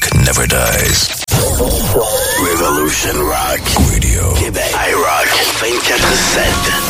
rock never dies. Revolution Rock Radio. Québec. iRock 24/7.